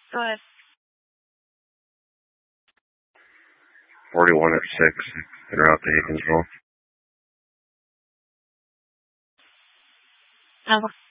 Go ahead. 41 at 6, en route to control. Alpha.